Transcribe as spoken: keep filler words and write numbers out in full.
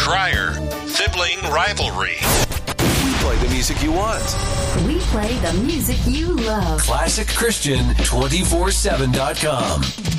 Dreyer, Sibling Rivalry. We play the music you want. We play the music you love. Classic Christian two four seven dot com.